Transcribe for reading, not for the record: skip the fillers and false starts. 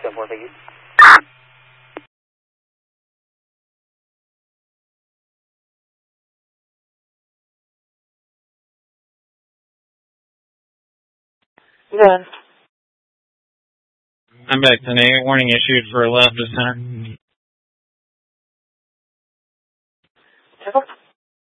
4, thank you. Then. I'm back today. Warning issued for left of center.